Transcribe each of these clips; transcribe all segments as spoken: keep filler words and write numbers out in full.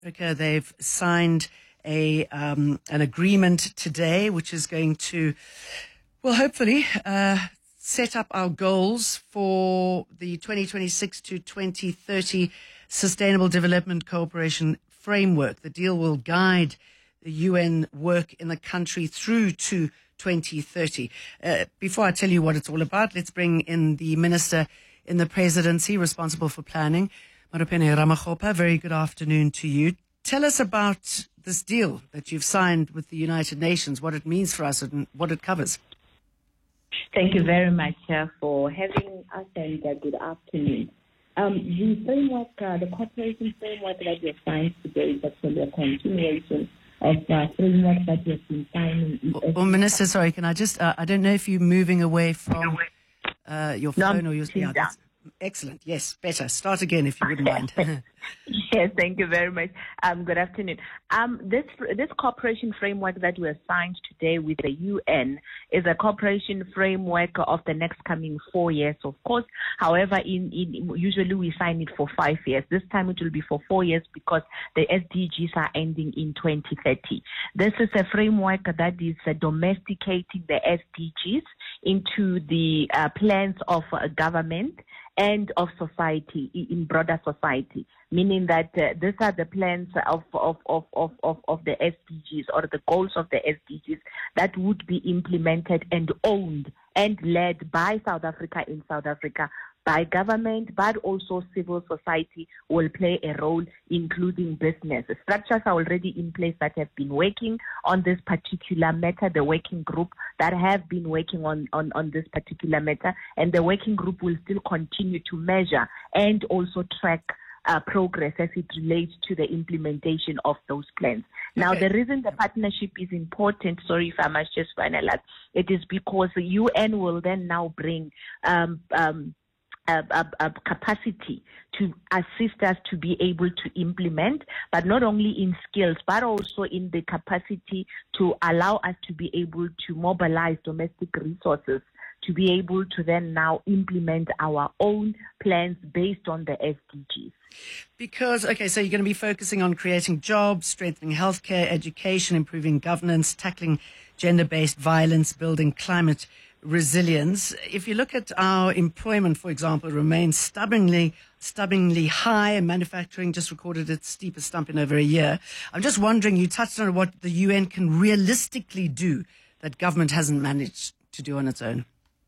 Africa, they've signed a um, an agreement today, which is going to, well, hopefully uh, set up our goals for the twenty twenty-six to twenty thirty Sustainable Development Cooperation Framework. The deal will guide the U N work in the country through to twenty thirty. Uh, before I tell you what it's all about, let's bring in the Minister in the Presidency responsible for planning, Marupeni Ramakgopa. Very good afternoon to you. Tell us about this deal that you've signed with the United Nations, what it means for us and what it covers. Thank you very much uh, for having us, and uh, good afternoon. Um, the framework, uh, the cooperation framework that we have signed today is actually a continuation of uh, framework that we have been signing. Oh, oh, Minister, sorry, can I just, uh, I don't know if you're moving away from uh, your phone no, or your... Yeah, that's, excellent. Yes, better. Start again if you wouldn't mind. Yes, thank you very much. Um, good afternoon. Um, this this cooperation framework that we have signed today with the U N is a cooperation framework of the next coming four years, of course. However, in, in usually we sign it for five years. This time it will be for four years because the S D Gs are ending in twenty thirty. This is a framework that is uh, domesticating the S D Gs into the uh, plans of uh, government and of society, in broader society, meaning that uh, these are the plans of, of, of, of, of, of the S D Gs or the goals of the S D Gs that would be implemented and owned and led by South Africa in South Africa, by government, but also civil society will play a role, including business. Structures are already in place that have been working on this particular matter, the working group that have been working on, on, on this particular matter, and the working group will still continue to measure and also track Uh, progress as it relates to the implementation of those plans. Now, okay. The reason the partnership is important, sorry if I must just finalize, it is because the U N will then now bring um, um, a, a, a capacity to assist us to be able to implement, but not only in skills, but also in the capacity to allow us to be able to mobilize domestic resources to be able to then now implement our own plans based on the S D Gs. Because, okay, so you're going to be focusing on creating jobs, strengthening healthcare, education, improving governance, tackling gender-based violence, building climate resilience. If you look at our employment, for example, it remains stubbornly, stubbornly high, and manufacturing just recorded its steepest stump in over a year. I'm just wondering, you touched on what the U N can realistically do that government hasn't managed to do on its own.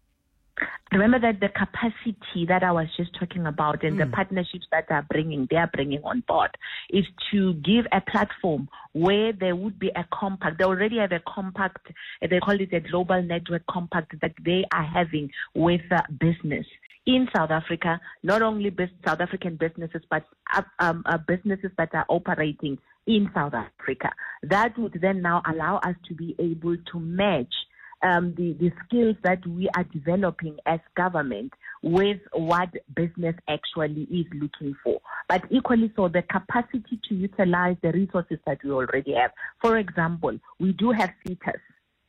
Remember that the capacity that I was just talking about and mm. the partnerships that are bringing, they are bringing on board, is to give a platform where there would be a compact. They already have a compact, they call it a global network compact that they are having with uh, business in South Africa, not only South African businesses, but uh, um, uh, businesses that are operating in South Africa. That would then now allow us to be able to match Um, the, the skills that we are developing as government with what business actually is looking for. But equally so, the capacity to utilize the resources that we already have. For example, we do have SETAs,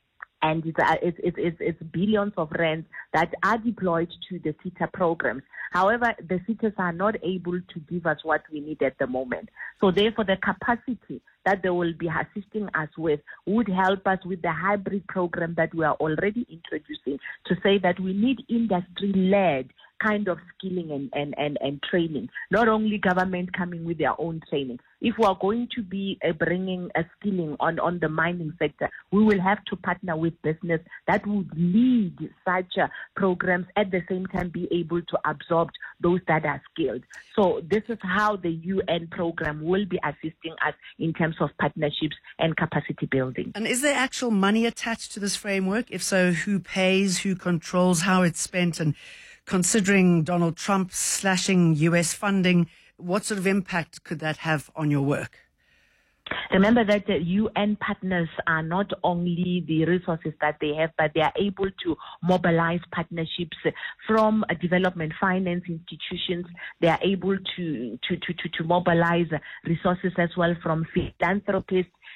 and it's, uh, it's, it's, it's billions of rands that are deployed to the SETA programs. However, the SETAs are not able to give us what we need at the moment. So therefore, the capacity that they will be assisting us with would help us with the hybrid program that we are already introducing, to say that we need industry-led kind of skilling and, and, and, and training, not only government coming with their own training. If we are going to be uh, bringing a skilling on, on the mining sector, we will have to partner with business that would lead such uh, programs, at the same time be able to absorb those that are skilled. So this is how the U N program will be assisting us in terms of partnerships and capacity building. And is there actual money attached to this framework? If so, who pays, who controls, how it's spent? And considering Donald Trump slashing U S funding, what sort of impact could that have on your work? Remember that the U N partners are not only the resources that they have, but they are able to mobilize partnerships from uh, development finance institutions. They are able to, to, to, to, to mobilize resources as well from philanthropists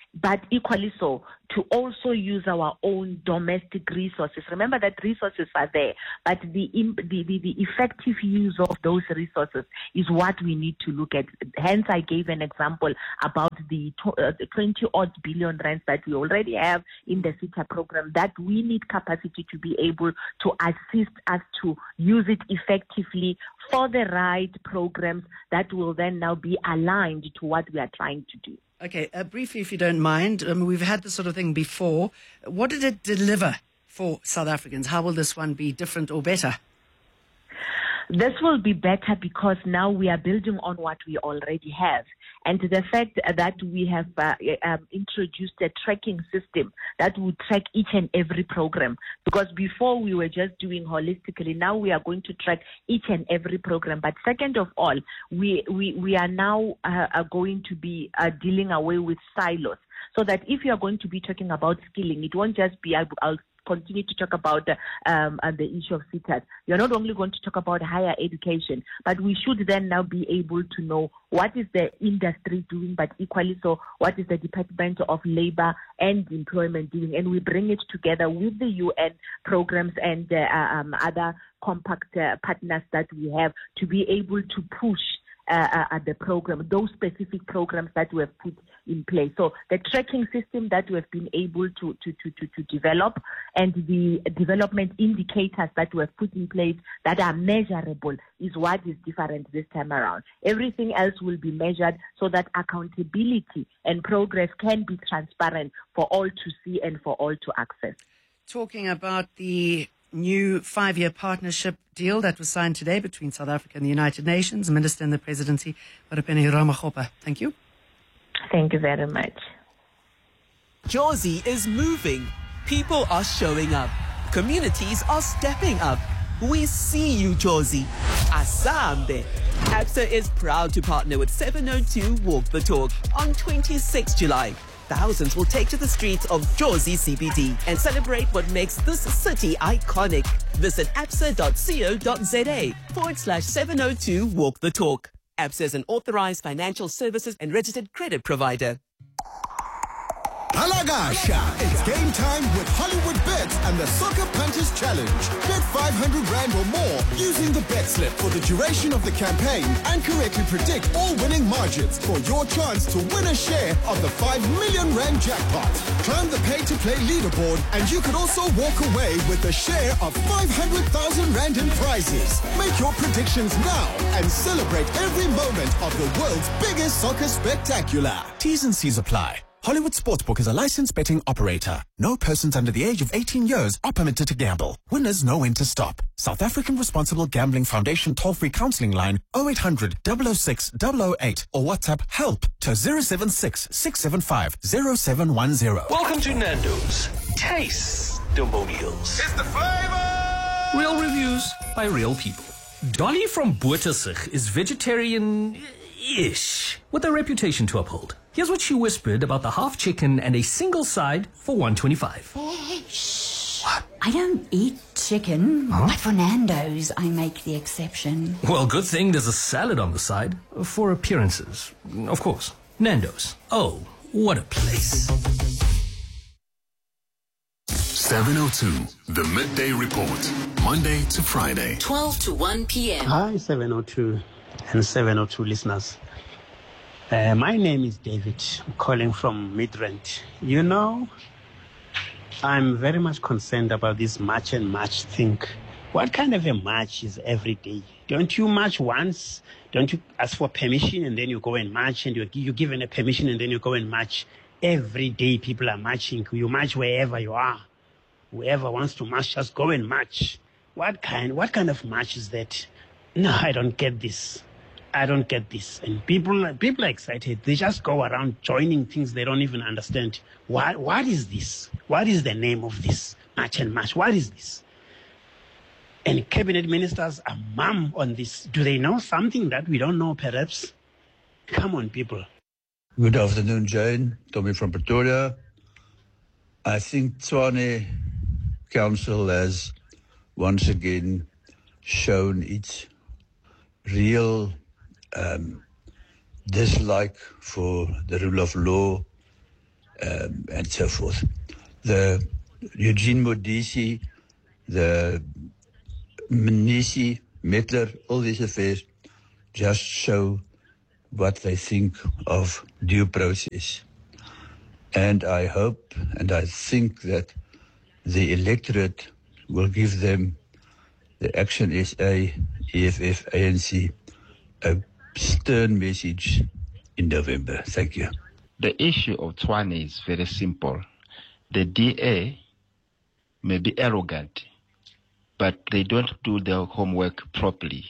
but equally so, to also use our own domestic resources. Remember that resources are there, but the, the, the, the effective use of those resources is what we need to look at. Hence, I gave an example about the twenty odd billion rands that we already have in the SETA program, that we need capacity to be able to assist us to use it effectively for the right programs that will then now be aligned to what we are trying to do. Okay, uh, briefly, if you don't mind, um, we've had this sort of thing before. What did it deliver for South Africans? How will this one be different or better? This will be better because now we are building on what we already have. And the fact that we have uh, um, introduced a tracking system that will track each and every program. Because before we were just doing holistically, now we are going to track each and every program. But second of all, we, we, we are now uh, are going to be uh, dealing away with silos. So that if you are going to be talking about skilling, it won't just be, I'll, I'll continue to talk about uh, um, uh, the issue of SETAs. You're not only going to talk about higher education, but we should then now be able to know what is the industry doing, but equally so, what is the Department of Labor and Employment doing. And we bring it together with the U N programs and uh, um, other compact uh, partners that we have to be able to push Uh, uh, at the program, those specific programs that we have put in place. So the tracking system that we have been able to, to, to, to, to develop, and the development indicators that we have put in place that are measurable is what is different this time around. Everything else will be measured so that accountability and progress can be transparent for all to see and for all to access. Talking about the new five-year partnership deal that was signed today between South Africa and the United Nations, Minister in the Presidency, Marapeni Ramakgopa. Thank you. Thank you very much. Jozi is moving. People are showing up. Communities are stepping up. We see you, Jozi. Asambe. Absa is proud to partner with seven oh two Walk the Talk on twenty-sixth of July. Thousands will take to the streets of Jozi C B D and celebrate what makes this city iconic. Visit absa.co.za forward slash 702 Walk the Talk. Absa is an authorized financial services and registered credit provider. Halagasha! It's game time with Hollywood Bets and the Soccer Punches Challenge. Bet five hundred rand or more using the bet slip for the duration of the campaign and correctly predict all winning margins for your chance to win a share of the five million rand jackpot. Climb the pay-to-play leaderboard and you could also walk away with a share of five hundred thousand rand in prizes. Make your predictions now and celebrate every moment of the world's biggest soccer spectacular. T's and C's apply. Hollywood Sportsbook is a licensed betting operator. No persons under the age of eighteen years are permitted to gamble. Winners know when to stop. South African Responsible Gambling Foundation toll-free counseling line oh eight hundred, double oh six, double oh eight or WhatsApp HELP to zero seven six, six seven five, zero seven one zero. Welcome to Nando's Taste-Demonials. It's the flavor! Real reviews by real people. Dolly from Bottersig is vegetarian-ish with a reputation to uphold. Here's what she whispered about the half chicken and a single side for one twenty-five. Hey, shh. What? I don't eat chicken, huh? But for Nando's, I make the exception. Well, good thing there's a salad on the side for appearances. Of course. Nando's. Oh, what a place. seven oh two, the Midday Report, Monday to Friday. twelve to one p.m. Hi, seven oh two and seven oh two listeners. Uh, my name is David. I'm calling from Midrand. You know, I'm very much concerned about this march and march thing. What kind of a march is every day? Don't you march once? Don't you ask for permission and then you go and march, and you're, you're given a permission and then you go and march? Every day people are marching. You march wherever you are. Whoever wants to march, just go and march. What kind, what kind of march is that? No, I don't get this. I don't get this. And people, people are excited. They just go around joining things they don't even understand. What, what is this? What is the name of this march and march? What is this? And cabinet ministers are mum on this. Do they know something that we don't know, perhaps? Come on, people. Good afternoon, Jane. Tommy from Pretoria. I think Tshwane Council has once again shown its real um, dislike for the rule of law um, and so forth. The Eugene Modisi, the Mnisi, Mettler, all these affairs just show what they think of due process. And I hope and I think that the electorate will give them, the Action S A, E F F, A N C, a stern message in November. Thank you. The issue of Tshwane is very simple. The D A may be arrogant, but they don't do their homework properly.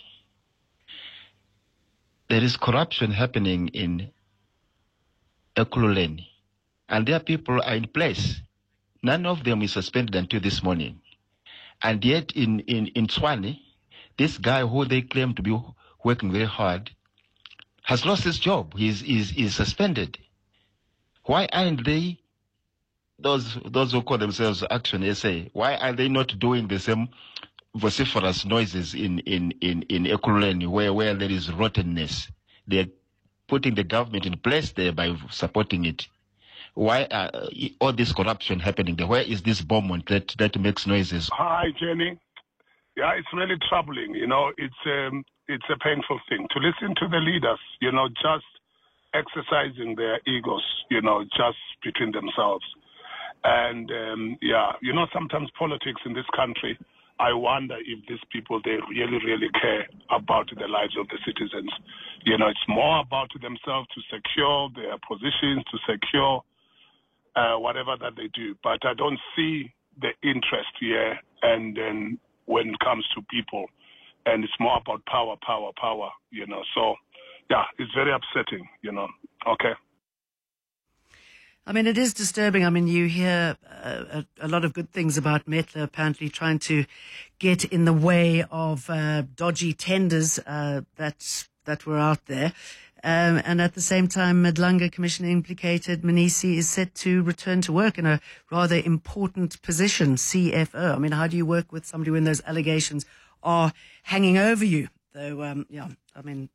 There is corruption happening in Ekurhuleni, and their people are in place. None of them is suspended until this morning. And yet in, in, in Tshwane, this guy who they claim to be working very hard has lost his job. He's, he's, he's suspended. Why aren't they, those those who call themselves Action S A, why are they not doing the same vociferous noises in, in, in, in Ekurhuleni where, where there is rottenness? They're putting the government in place there by supporting it. Why uh, all this corruption happening there? Where is this Beaumont that, that makes noises? Hi, Jenny. Yeah, it's really troubling. You know, it's um, it's a painful thing to listen to the leaders, you know, just exercising their egos, you know, just between themselves. And, um, yeah, you know, sometimes politics in this country, I wonder if these people, they really, really care about the lives of the citizens. You know, it's more about themselves to secure their positions, to secure uh, whatever that they do. But I don't see the interest here. And then when it comes to people, and it's more about power, power, power, you know. So, yeah, it's very upsetting, you know. Okay. I mean, it is disturbing. I mean, you hear uh, a, a lot of good things about Mettler apparently trying to get in the way of uh, dodgy tenders uh, that that were out there. Um, and at the same time, Madlanga Commissioner implicated Mnisi is set to return to work in a rather important position, C F O. I mean, how do you work with somebody when those allegations are hanging over you? Though, um, yeah, I mean,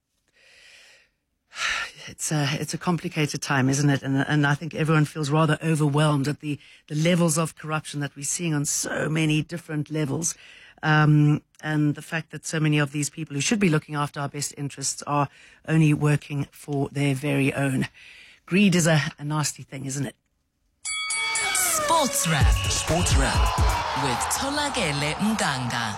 it's a, it's a complicated time, isn't it? And, and I think everyone feels rather overwhelmed at the, the levels of corruption that we're seeing on so many different levels. Um, and the fact that so many of these people who should be looking after our best interests are only working for their very own. Greed is a, a nasty thing, isn't it? Sports Wrap. Sports Wrap. With Tolagele Mganga.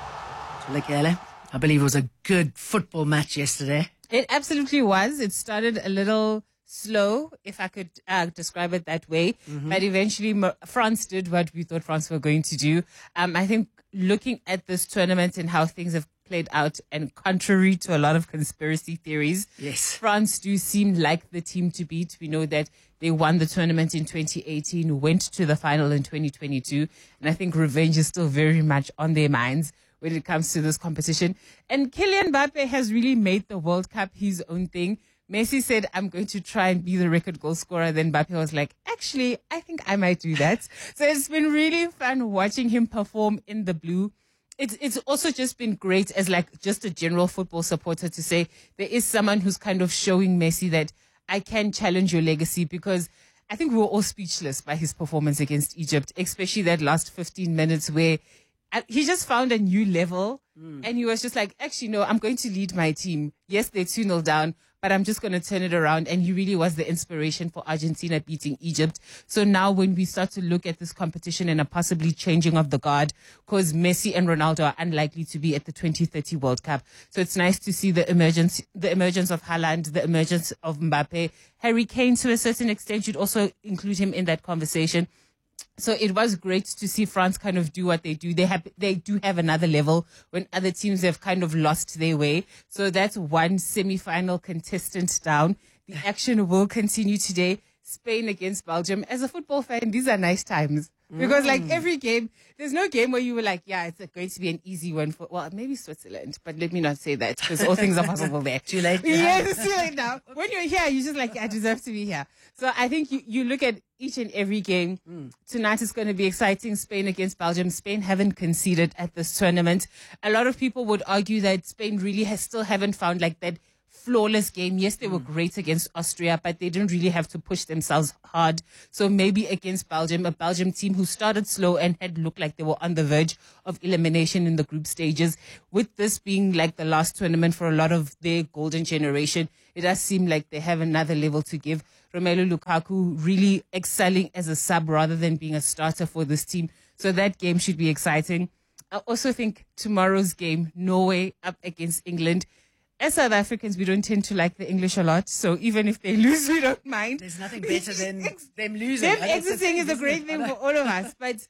Tolagele, I believe it was a good football match yesterday. It absolutely was. It started a little slow, if I could uh, describe it that way. Mm-hmm. But eventually France did what we thought France were going to do. Um, I think looking at this tournament and how things have played out, and contrary to a lot of conspiracy theories, yes, France do seem like the team to beat. We know that they won the tournament in twenty eighteen, went to the final in twenty twenty-two, and I think revenge is still very much on their minds when it comes to this competition. And Kylian Mbappe has really made the World Cup his own thing. Messi said, I'm going to try and be the record goal scorer. Then Mbappe was like, actually, I think I might do that. So it's been really fun watching him perform in the blue. It's it's also just been great as like just a general football supporter to say there is someone who's kind of showing Messi that I can challenge your legacy, because I think we were all speechless by his performance against Egypt, especially that last fifteen minutes where he just found a new level, mm. and he was just like, actually, no, I'm going to lead my team. Yes, they're two nil down, but I'm just going to turn it around. And he really was the inspiration for Argentina beating Egypt. So now when we start to look at this competition and a possibly changing of the guard, because Messi and Ronaldo are unlikely to be at the twenty thirty World Cup. So it's nice to see the emergence, the emergence of Haaland, the emergence of Mbappe. Harry Kane, to a certain extent, you'd also include him in that conversation. So it was great to see France kind of do what they do. They have, they do have another level when other teams have kind of lost their way. So that's one semi-final contestant down. The action will continue today. Spain against Belgium. As a football fan, these are nice times. Because, like, every game, there's no game where you were like, yeah, it's going to be an easy one for, well, maybe Switzerland, but let me not say that, because all things are possible there. Too late. Yes, it's too late now. When you're here, you're just like, I deserve to be here. So I think you, you look at each and every game. Mm. Tonight is going to be exciting. Spain against Belgium. Spain haven't conceded at this tournament. A lot of people would argue that Spain really has still haven't found, like, that flawless game. Yes, they were great against Austria, but they didn't really have to push themselves hard. So maybe against Belgium, a Belgium team who started slow and had looked like they were on the verge of elimination in the group stages. With this being like the last tournament for a lot of their golden generation, it does seem like they have another level to give. Romelu Lukaku really excelling as a sub rather than being a starter for this team. So that game should be exciting. I also think tomorrow's game, Norway up against England. As South Africans, we don't tend to like the English a lot. So even if they lose, we don't mind. There's nothing better than them losing. Them exiting is a great thing for all of us. But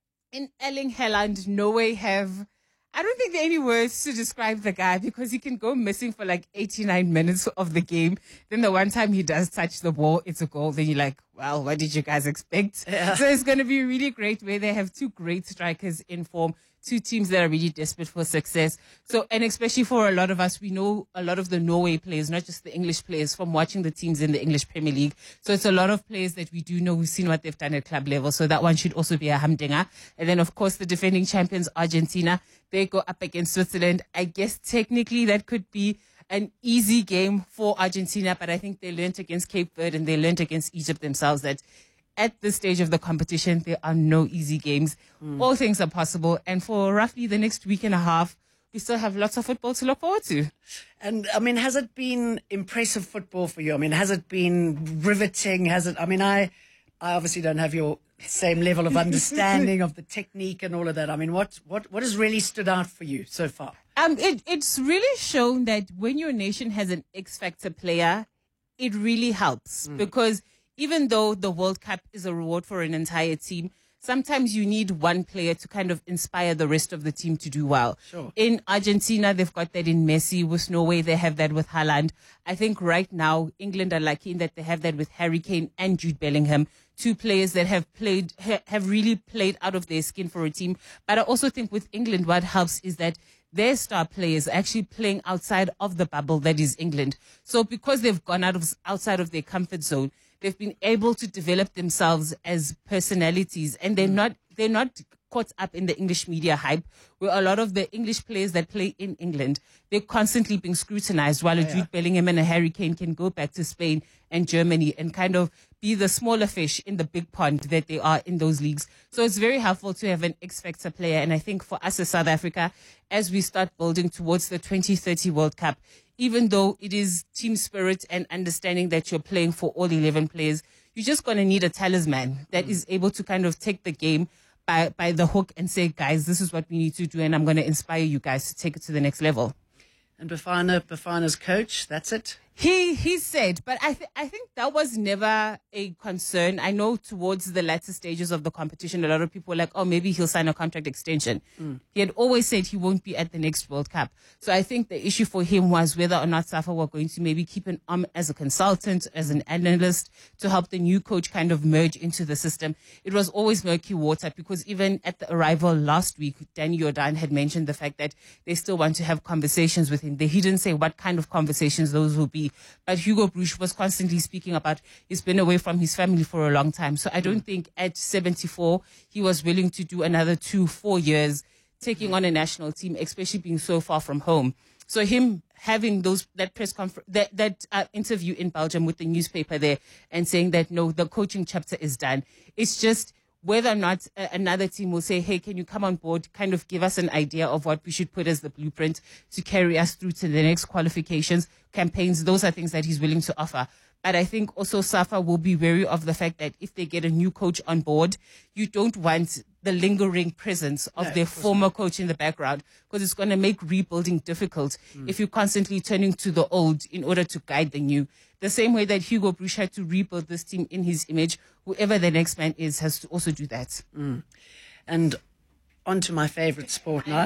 in Erling Haaland, Norway have... I don't think there are any words to describe the guy because he can go missing for like eighty-nine minutes of the game. Then the one time he does touch the ball, it's a goal. Then you're like, well, what did you guys expect? Yeah. So it's going to be really great where they have two great strikers in form, two teams that are really desperate for success. So, and especially for a lot of us, we know a lot of the Norway players, not just the English players, from watching the teams in the English Premier League. So it's a lot of players that we do know. We've seen what they've done at club level. So that one should also be a humdinger. And then, of course, the defending champions, Argentina, they go up against Switzerland. I guess technically that could be an easy game for Argentina, but I think they learned against Cape Verde and they learned against Egypt themselves that at this stage of the competition, there are no easy games. Mm. All things are possible. And for roughly the next week and a half, we still have lots of football to look forward to. And, I mean, has it been impressive football for you? I mean, has it been riveting? Has it, I mean, I, I obviously don't have your same level of understanding of the technique and all of that. I mean, what, what, what has really stood out for you so far? Um, it, it's really shown that when your nation has an X-factor player, it really helps mm. because even though the World Cup is a reward for an entire team, sometimes you need one player to kind of inspire the rest of the team to do well. Sure. In Argentina, they've got that in Messi. With Norway, they have that with Haaland. I think right now, England are lucky in that they have that with Harry Kane and Jude Bellingham, two players that have played, ha- have really played out of their skin for a team. But I also think with England, what helps is that their star players are actually playing outside of the bubble that is England. So because they've gone out of outside of their comfort zone, they've been able to develop themselves as personalities, and they're not they're not caught up in the English media hype, where a lot of the English players that play in England, they're constantly being scrutinized, while a Yeah. Jude Bellingham and a Harry Kane can go back to Spain and Germany and kind of be the smaller fish in the big pond that they are in those leagues. So it's very helpful to have an X-factor player. And I think for us as South Africa, as we start building towards the twenty thirty World Cup, even though it is team spirit and understanding that you're playing for all eleven players, you're just going to need a talisman that is able to kind of take the game by, by the hook and say, guys, this is what we need to do, and I'm going to inspire you guys to take it to the next level. And Bafana, Bafana's coach, that's it? He he said, but I, th- I think that was never a concern. I know towards the latter stages of the competition, a lot of people were like, oh, maybe he'll sign a contract extension. Mm. He had always said he won't be at the next World Cup. So I think the issue for him was whether or not SAFA were going to maybe keep an arm as a consultant, as an analyst, to help the new coach kind of merge into the system. It was always murky water because even at the arrival last week, Danny Jordan had mentioned the fact that they still want to have conversations with him. They, he didn't say what kind of conversations those will be. But Hugo Broos was constantly speaking about he's been away from his family for a long time. So I don't think at seventy-four, he was willing to do another two, four years taking on a national team, especially being so far from home. So him having those that press conference, that, that uh, interview in Belgium with the newspaper there and saying that, no, the coaching chapter is done. It's just whether or not uh, another team will say, hey, can you come on board, kind of give us an idea of what we should put as the blueprint to carry us through to the next qualifications, campaigns. Those are things that he's willing to offer. But I think also SAFA will be wary of the fact that if they get a new coach on board, you don't want the lingering presence of No, their of course former coach in the background, because it's going to make rebuilding difficult mm. if you're constantly turning to the old in order to guide the new. The same way that Hugo Broos had to rebuild this team in his image, whoever the next man is has to also do that. Mm. And on to my favorite sport now.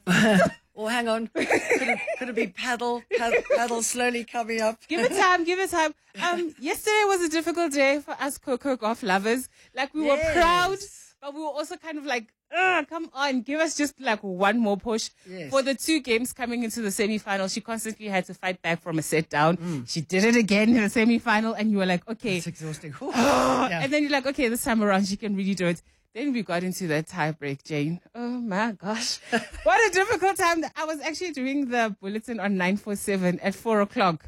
Oh, hang on. Could it, could it be paddle, paddle? Paddle slowly coming up. Give it time, give it time. Um, yesterday was a difficult day for us Coco golf lovers. Like, we Yes. were proud, but we were also kind of like, ugh, come on, give us just like one more push. Yes. For the two games coming into the semi-final, she constantly had to fight back from a set down. Mm. She did it again in the semi-final, and you were like, okay. It's exhausting. Yeah. And then you're like, okay, this time around she can really do it. Then we got into that tie break, Jane. Oh my gosh. What a difficult time. I was actually doing the bulletin on nine four seven at four o'clock.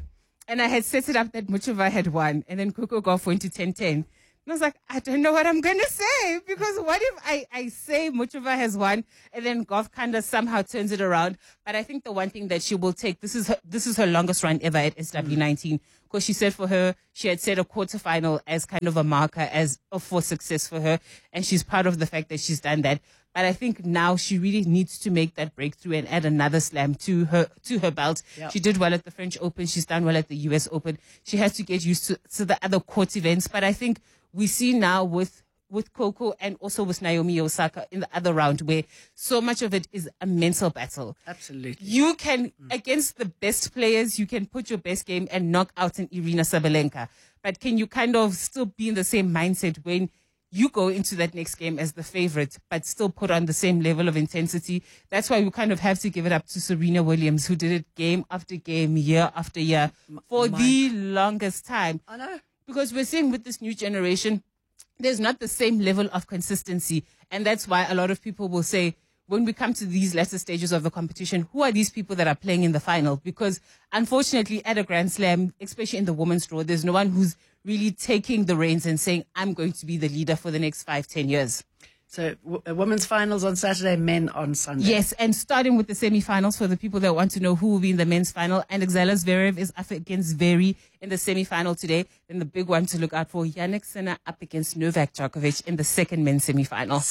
And I had set it up that Muchova had won, and then Coco Gauff went to ten ten. And I was like, I don't know what I'm going to say, because what if I, I say Muchova has won and then Gauff kind of somehow turns it around? But I think the one thing that she will take, this is her, this is her longest run ever at S W nineteen, because she said for her, she had set a quarterfinal as kind of a marker as for success for her. And she's proud of the fact that she's done that. But I think now she really needs to make that breakthrough and add another slam to her to her belt. Yep. She did well at the French Open. She's done well at the U S Open. She has to get used to, to the other court events. But I think we see now with with Coco and also with Naomi Osaka in the other round, where so much of it is a mental battle. Absolutely. You can, against the best players, you can put your best game and knock out an Irina Sabalenka. But can you kind of still be in the same mindset when you go into that next game as the favorite, but still put on the same level of intensity? That's why we kind of have to give it up to Serena Williams, who did it game after game, year after year, for my- the longest time. I know. Because we're seeing with this new generation, there's not the same level of consistency. And that's why a lot of people will say, when we come to these latter stages of the competition, who are these people that are playing in the final? Because unfortunately, at a Grand Slam, especially in the women's draw, there's no one who's really taking the reins and saying, I'm going to be the leader for the next five, ten years. So w- uh, women's finals on Saturday, men on Sunday. Yes, and starting with the semi-finals for the people that want to know who will be in the men's final. Alexander Zverev is up against Very in the semi-final today. Then the big one to look out for, Yannick Sinner up against Novak Djokovic in the second men's semi-final.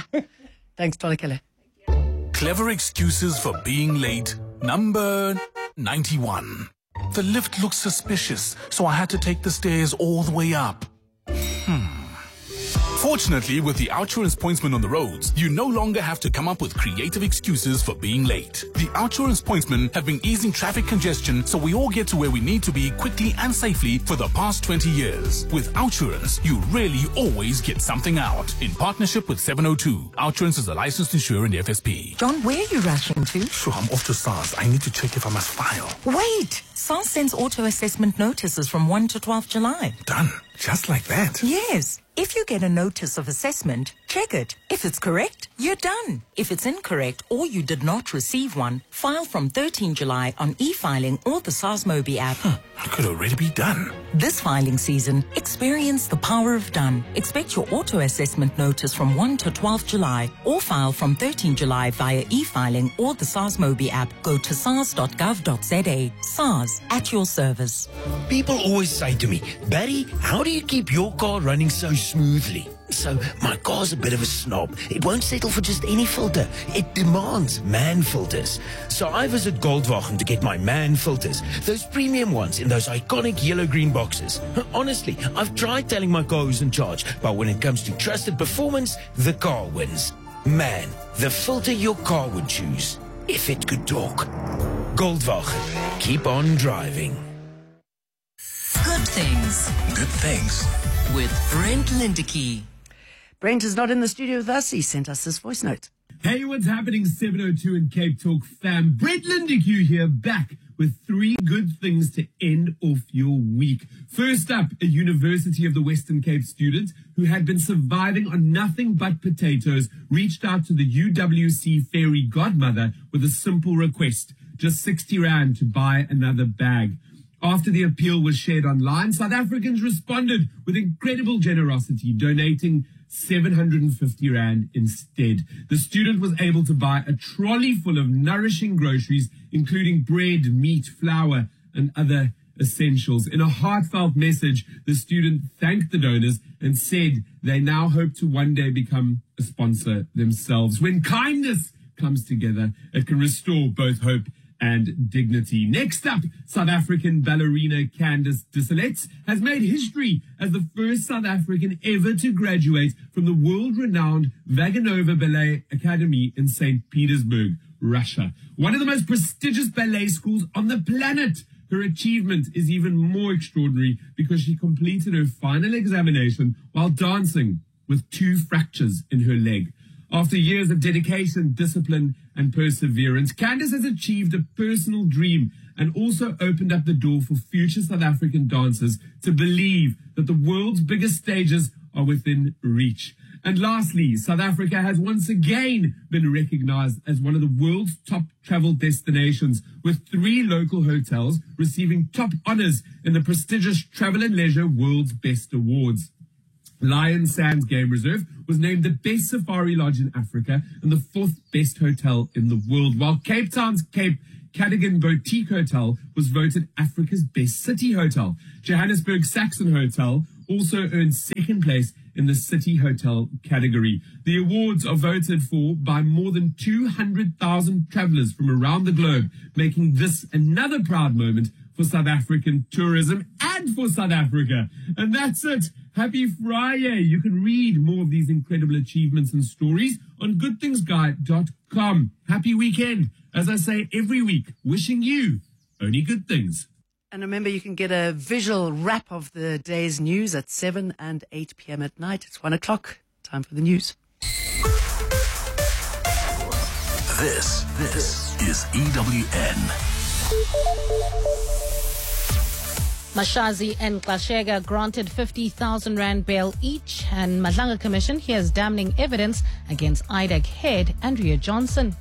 Thanks, Tolakele. Clever excuses for being late. Number ninety-one. The lift looks suspicious, so I had to take the stairs all the way up. Hmm. Fortunately, with the Outsurance Pointsman on the roads, you no longer have to come up with creative excuses for being late. The Outsurance Pointsmen have been easing traffic congestion so we all get to where we need to be quickly and safely for the past twenty years. With Outsurance, you really always get something out. In partnership with seven oh two, Outsurance is a licensed insurer in the F S P. John, where are you rushing to? Sure, I'm off to SARS. I need to check if I must file. Wait! SARS sends auto-assessment notices from first to twelfth July. Done. Just like that? Yes. If you get a notice of assessment, check it. If it's correct, you're done. If it's incorrect or you did not receive one, file from thirteenth July on e-filing or the SARS Mobi app. Huh, I could already be done. This filing season, experience the power of done. Expect your auto-assessment notice from first to twelfth July or file from thirteenth July via e-filing or the SARS Mobi app. Go to sars dot gov dot z a. SARS, at your service. People always say to me, Barry, how do you keep your car running so smoothly? So my car's a bit of a snob. It won't settle for just any filter. It demands man filters. So I visit Goldwagen to get my man filters. Those premium ones in those iconic yellow-green boxes. Honestly, I've tried telling my car who's in charge, but when it comes to trusted performance, the car wins. Man, the filter your car would choose, if it could talk. Goldwagen. Keep on driving. Good things. Good things. With Brent Lindicky. Brent is not in the studio with us. He sent us this voice note. Hey, what's happening, seven oh two and Cape Talk fam? Brent Lindicky here, back with three good things to end off your week. First up, a University of the Western Cape student who had been surviving on nothing but potatoes reached out to the U W C fairy godmother with a simple request, just sixty rand to buy another bag. After the appeal was shared online, South Africans responded with incredible generosity, donating seven hundred fifty rand instead. The student was able to buy a trolley full of nourishing groceries, including bread, meat, flour, and other essentials. In a heartfelt message, the student thanked the donors and said they now hope to one day become a sponsor themselves. When kindness comes together, it can restore both hope and dignity. Next up, South African ballerina Candice Disselets has made history as the first South African ever to graduate from the world-renowned Vaganova Ballet Academy in Saint Petersburg, Russia. One of the most prestigious ballet schools on the planet. Her achievement is even more extraordinary because she completed her final examination while dancing with two fractures in her leg. After years of dedication, discipline, and perseverance, Candice has achieved a personal dream and also opened up the door for future South African dancers to believe that the world's biggest stages are within reach. And lastly, South Africa has once again been recognized as one of the world's top travel destinations, with three local hotels receiving top honors in the prestigious Travel and Leisure World's Best Awards. Lion Sands Game Reserve was named the best safari lodge in Africa and the fourth best hotel in the world, while Cape Town's Cape Cadogan Boutique Hotel was voted Africa's best city hotel. Johannesburg Saxon Hotel also earned second place in the city hotel category. The awards are voted for by more than two hundred thousand travelers from around the globe, making this another proud moment for South African tourism and for South Africa. And that's it. Happy Friday. You can read more of these incredible achievements and stories on good things guide dot com. Happy weekend. As I say every week, wishing you only good things. And remember, you can get a visual wrap of the day's news at seven and eight p.m. at night. It's one o'clock. Time for the news. This, this is E W N. Mashazi and Klashega granted fifty thousand rand bail each, and Madlanga Commission hears damning evidence against I D E C head Andrea Johnson.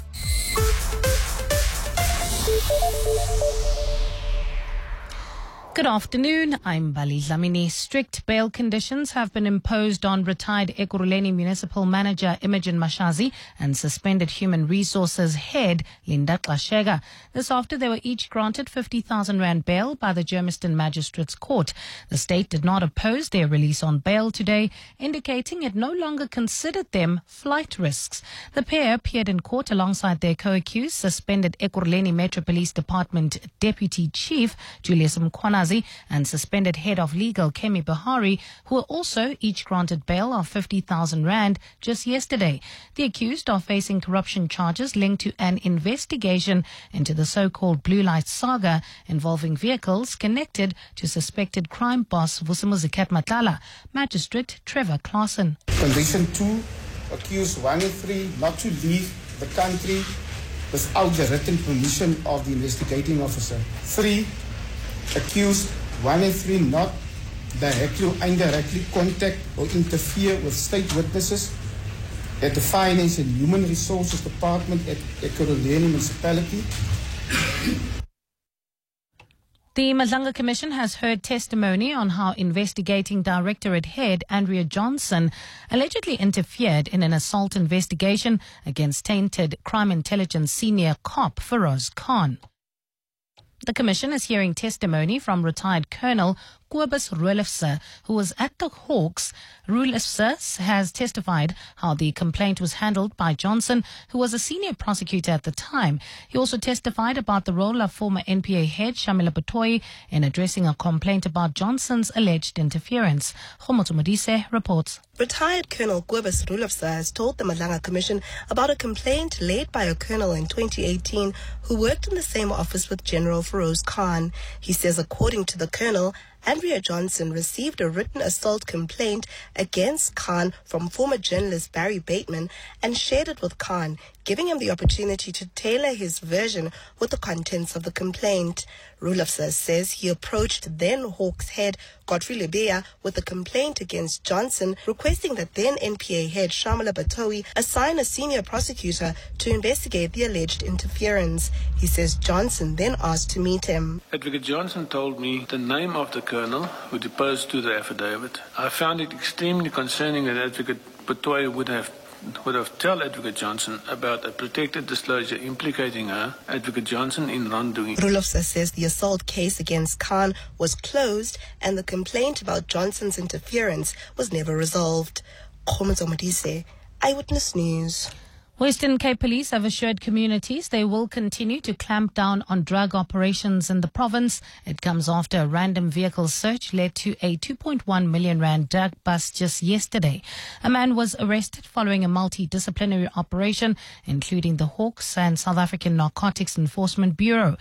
Good afternoon, I'm Bali Dlamini. Strict bail conditions have been imposed on retired Ekurhuleni Municipal Manager Imogen Mashazi and suspended Human Resources Head Linda Klashega. This after they were each granted fifty thousand rand bail by the Germiston Magistrates Court. The state did not oppose their release on bail today, indicating it no longer considered them flight risks. The pair appeared in court alongside their co-accused, suspended Ekurhuleni Metro Police Department Deputy Chief Julius Mkhwanazi and suspended Head of Legal Kemi Bahari, who were also each granted bail of fifty thousand rand just yesterday. The accused are facing corruption charges linked to an investigation into the so-called Blue Light saga involving vehicles connected to suspected crime boss Vusimuzi Matlala. Magistrate Trevor Claassen. Condition two, accused one and three not to leave the country without the written permission of the investigating officer. Three, accused one and three not directly or indirectly contact or interfere with state witnesses at the Finance and Human Resources Department at Ekurhuleni Municipality. The Madlanga Commission has heard testimony on how investigating Directorate Head Andrea Johnson allegedly interfered in an assault investigation against tainted crime intelligence senior cop Feroz Khan. The Commission is hearing testimony from retired Colonel Kobus Roelofse, who was at the Hawks. Roelofse has testified how the complaint was handled by Johnson, who was a senior prosecutor at the time. He also testified about the role of former N P A head Shamila Batoyi in addressing a complaint about Johnson's alleged interference. Khomoto Modise reports. Retired Colonel Kobus Roelofse has told the Madlanga Commission about a complaint laid by a colonel in twenty eighteen who worked in the same office with General Feroz Khan. He says, according to the colonel, Andrea Johnson received a written assault complaint against Khan from former journalist Barry Bateman and shared it with Khan, giving him the opportunity to tailor his version with the contents of the complaint. Roelofse says he approached then Hawks head Godfrey Lebeya with a complaint against Johnson, requesting that then N P A head Shamila Batoyi assign a senior prosecutor to investigate the alleged interference. He says Johnson then asked to meet him. Advocate Johnson told me the name of the colonel who deposed to the affidavit. I found it extremely concerning that Advocate Batoyi would have would have told Advocate Johnson about a protected disclosure implicating her, Advocate Johnson, in wrongdoing. Roelofse says the assault case against Khan was closed and the complaint about Johnson's interference was never resolved. Khomoto Modise, Eyewitness News. Western Cape Police have assured communities they will continue to clamp down on drug operations in the province. It comes after a random vehicle search led to a two point one million rand drug bust just yesterday. A man was arrested following a multidisciplinary operation, including the Hawks and South African Narcotics Enforcement Bureau.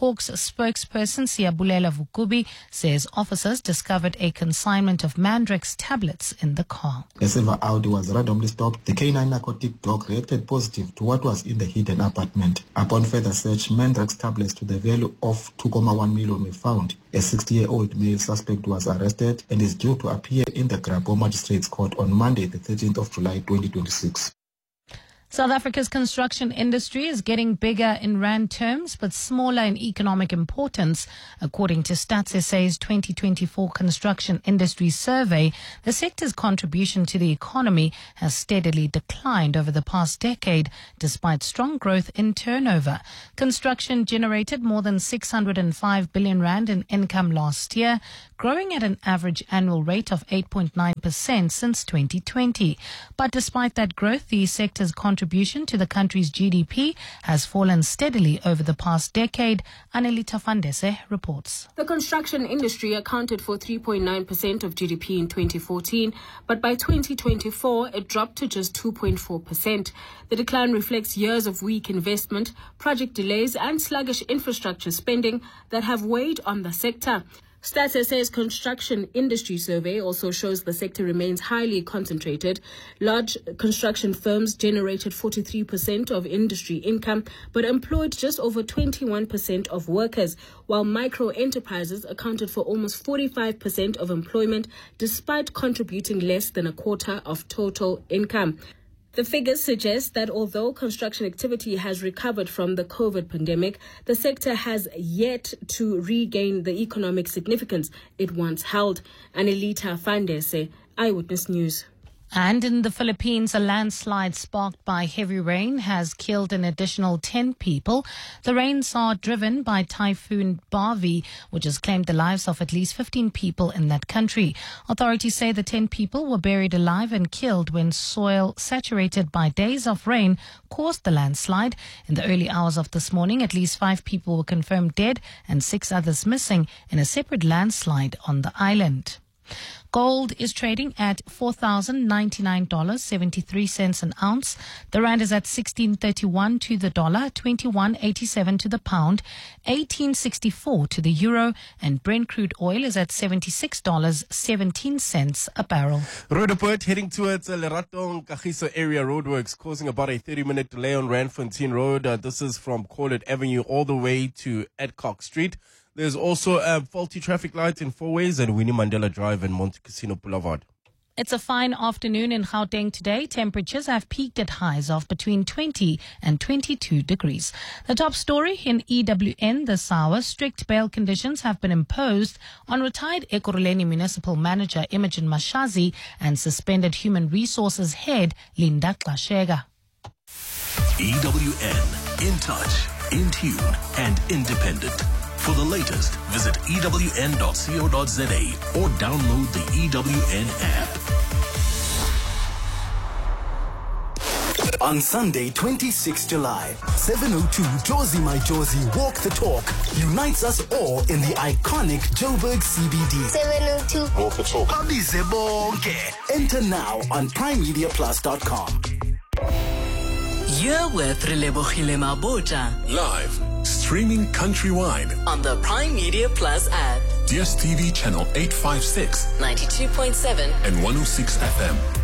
Hawks spokesperson Siyabulela Vukubi says officers discovered a consignment of Mandrex tablets in the car. A silver Audi was randomly stopped. The K nine narcotic dog reacted positive to what was in the hidden apartment. Upon further search, Mandrex tablets to the value of two point one million were found. A sixty-year-old male suspect was arrested and is due to appear in the Grabo Magistrates Court on Monday, the thirteenth of July, twenty twenty-six. South Africa's construction industry is getting bigger in rand terms, but smaller in economic importance. According to Stats S A's twenty twenty-four Construction Industry Survey, the sector's contribution to the economy has steadily declined over the past decade, despite strong growth in turnover. Construction generated more than six hundred five billion rand in income last year, growing at an average annual rate of eight point nine percent since twenty twenty. But despite that growth, the sector's contribution Contribution to the country's G D P has fallen steadily over the past decade. Anelita Fandese reports. The construction industry accounted for three point nine percent of G D P in twenty fourteen, but by twenty twenty-four it dropped to just two point four percent. The decline reflects years of weak investment, project delays and sluggish infrastructure spending that have weighed on the sector. Stats S A's construction industry survey also shows the sector remains highly concentrated. Large construction firms generated forty-three percent of industry income, but employed just over twenty-one percent of workers, while micro enterprises accounted for almost forty-five percent of employment, despite contributing less than a quarter of total income. The figures suggest that although construction activity has recovered from the COVID pandemic, the sector has yet to regain the economic significance it once held. Anelita Fandese, Eyewitness News. And in the Philippines, a landslide sparked by heavy rain has killed an additional ten people. The rains are driven by Typhoon Bavi, which has claimed the lives of at least fifteen people in that country. Authorities say the ten people were buried alive and killed when soil saturated by days of rain caused the landslide. In the early hours of this morning, at least five people were confirmed dead and six others missing in a separate landslide on the island. Gold is trading at four thousand ninety-nine dollars and seventy-three cents an ounce. The rand is at sixteen thirty-one to the dollar, twenty-one eighty-seven to the pound, eighteen sixty-four to the euro, and Brent crude oil is at seventy-six dollars and seventeen cents a barrel. Road report heading towards uh, Lerato Kagiso area roadworks causing about a thirty minute delay on Randfontein Road. Uh, this is from Corlett Avenue all the way to Adcock Street. There's also uh, faulty traffic lights in four ways at Winnie Mandela Drive and Monte Casino Boulevard. It's a fine afternoon in Gauteng today. Temperatures have peaked at highs of between twenty and twenty-two degrees. The top story in E W N this hour, strict bail conditions have been imposed on retired Ekurhuleni Municipal Manager Imogen Mashazi and suspended Human Resources Head Linda Xashega. E W N, in touch, in tune and independent. For the latest, visit E W N dot co dot za or download the E W N app. On Sunday, twenty-sixth of July, seven oh two Jozi My Jozi Walk the Talk unites us all in the iconic Joburg C B D. seven oh two Walk the Talk. Abize bonke. Enter now on prime media plus dot com. You're with Relebogile Mabota. Live, streaming countrywide on the Prime Media Plus app. D S T V channel eight fifty-six, ninety-two point seven and one oh six F M.